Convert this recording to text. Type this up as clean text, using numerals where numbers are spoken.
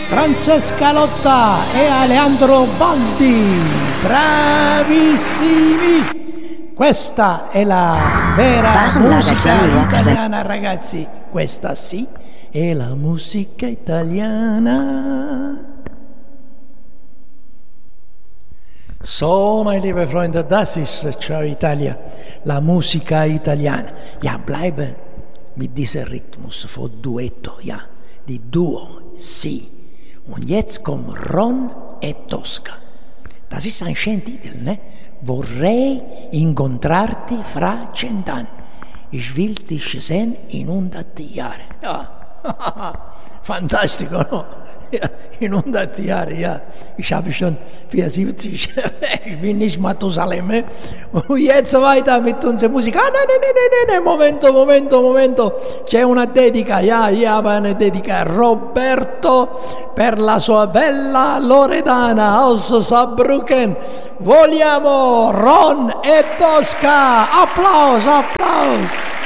Francesca Lotta e Aleandro Baldi, bravissimi! Questa è la vera musica italiana, ragazzi. Questa sì, è la musica italiana. So, meine liebe Freunde, das ist Ciao Italia, la musica italiana. Ja, bleibe mit diesem Rhythmus von Duetto, ja, die Duo, sì. Und jetzt kommt Ron e Tosca. Das ist ein schöner Titel, ne? Vorrei incontrarti fra 100 anni. Ich will dich sehen in 100 Jahren. Ja, fantastico, no? Ja, in 100 Jahren, ja. Ich habe schon 74, ich bin nicht Matusalem. Und jetzt weiter mit unserer Musik. Ah, nein, momento. C'è una dedica, ja, io habe eine dedica. Roberto per la sua bella Loredana aus Saarbrücken. Vogliamo Ron e Tosca. Applaus.